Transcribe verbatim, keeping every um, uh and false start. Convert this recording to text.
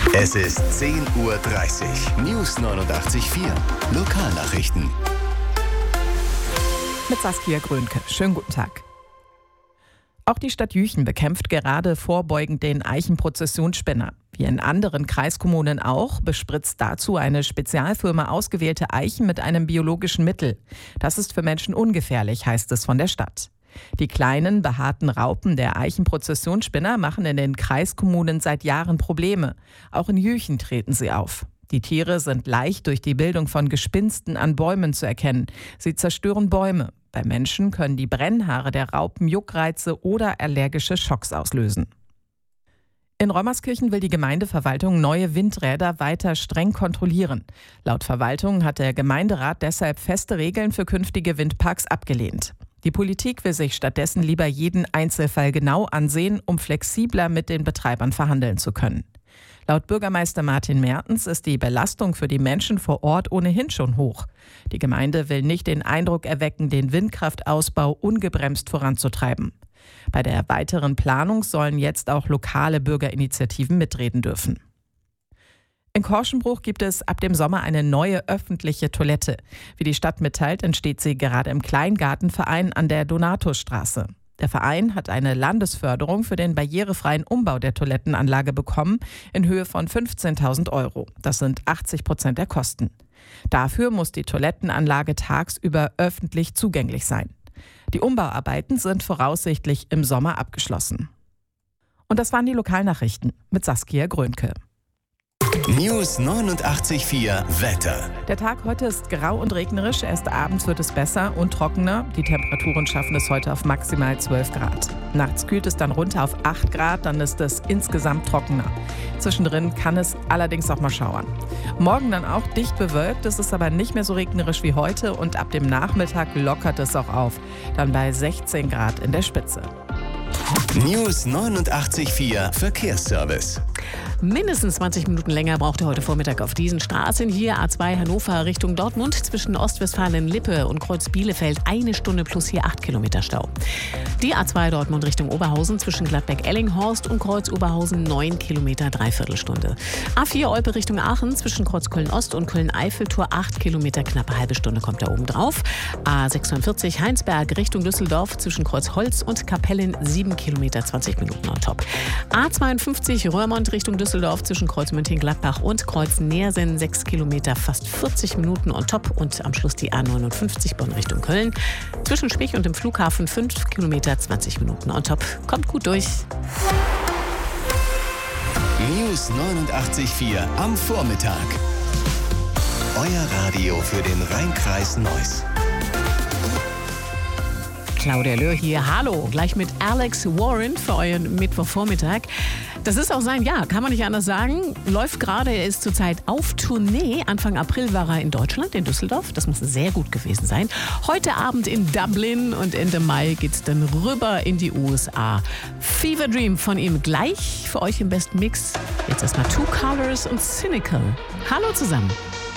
Es ist zehn Uhr dreißig. News neunundachtzig Komma vier. Lokalnachrichten. Mit Saskia Grönke. Schönen guten Tag. Auch die Stadt Jüchen bekämpft gerade vorbeugend den Eichenprozessionsspinner. Wie in anderen Kreiskommunen auch, bespritzt dazu eine Spezialfirma ausgewählte Eichen mit einem biologischen Mittel. Das ist für Menschen ungefährlich, heißt es von der Stadt. Die kleinen, behaarten Raupen der Eichenprozessionsspinner machen in den Kreiskommunen seit Jahren Probleme. Auch in Jüchen treten sie auf. Die Tiere sind leicht durch die Bildung von Gespinsten an Bäumen zu erkennen. Sie zerstören Bäume. Bei Menschen können die Brennhaare der Raupen Juckreize oder allergische Schocks auslösen. In Rommerskirchen will die Gemeindeverwaltung neue Windräder weiter streng kontrollieren. Laut Verwaltung hat der Gemeinderat deshalb feste Regeln für künftige Windparks abgelehnt. Die Politik will sich stattdessen lieber jeden Einzelfall genau ansehen, um flexibler mit den Betreibern verhandeln zu können. Laut Bürgermeister Martin Mertens ist die Belastung für die Menschen vor Ort ohnehin schon hoch. Die Gemeinde will nicht den Eindruck erwecken, den Windkraftausbau ungebremst voranzutreiben. Bei der weiteren Planung sollen jetzt auch lokale Bürgerinitiativen mitreden dürfen. In Korschenbruch gibt es ab dem Sommer eine neue öffentliche Toilette. Wie die Stadt mitteilt, entsteht sie gerade im Kleingartenverein an der Donatusstraße. Der Verein hat eine Landesförderung für den barrierefreien Umbau der Toilettenanlage bekommen in Höhe von fünfzehntausend Euro. Das sind achtzig Prozent der Kosten. Dafür muss die Toilettenanlage tagsüber öffentlich zugänglich sein. Die Umbauarbeiten sind voraussichtlich im Sommer abgeschlossen. Und das waren die Lokalnachrichten mit Saskia Grönke. News neunundachtzig Komma vier Wetter. Der Tag heute ist grau und regnerisch. Erst abends wird es besser und trockener. Die Temperaturen schaffen es heute auf maximal zwölf Grad. Nachts kühlt es dann runter auf acht Grad, dann ist es insgesamt trockener. Zwischendrin kann es allerdings auch mal schauern. Morgen dann auch dicht bewölkt, es ist aber nicht mehr so regnerisch wie heute und ab dem Nachmittag lockert es auch auf. Dann bei sechzehn Grad in der Spitze. News neunundachtzig Komma vier Verkehrsservice. Mindestens zwanzig Minuten länger braucht er heute Vormittag auf diesen Straßen. Hier A zwei Hannover Richtung Dortmund zwischen Ostwestfalen-Lippe und Kreuz Bielefeld eine Stunde plus hier acht Kilometer Stau. Die A zwei Dortmund Richtung Oberhausen zwischen Gladbeck-Ellinghorst und Kreuz Oberhausen neun Kilometer Dreiviertelstunde. A vier Olpe Richtung Aachen zwischen Kreuz Köln-Ost und Köln-Eiffeltor acht Kilometer, knappe halbe Stunde kommt da oben drauf. A sechsundvierzig Heinsberg Richtung Düsseldorf zwischen Kreuz Holz und Kapellen sieben Kilometer, zwanzig Minuten on top. A zweiundfünfzig Röhrmond Richtung Düsseldorf zwischen Kreuz Mönchengladbach und Kreuz Neersen sechs Kilometer, fast vierzig Minuten on top und am Schluss die A neunundfünfzig Bonn Richtung Köln. Zwischen Spich und dem Flughafen fünf Kilometer, zwanzig Minuten on top. Kommt gut durch. News neunundachtzig Komma vier am Vormittag. Euer Radio für den Rhein-Kreis Neuss. Claudia Löhr hier. Hallo, gleich mit Alex Warren für euren Mittwochvormittag. Das ist auch sein Jahr, kann man nicht anders sagen. Läuft gerade, er ist zurzeit auf Tournee. Anfang April war er in Deutschland, in Düsseldorf. Das muss sehr gut gewesen sein. Heute Abend in Dublin und Ende Mai geht's dann rüber in die U S A. Fever Dream von ihm gleich für euch im besten Mix. Jetzt erstmal Two Colors und Cynical. Hallo zusammen.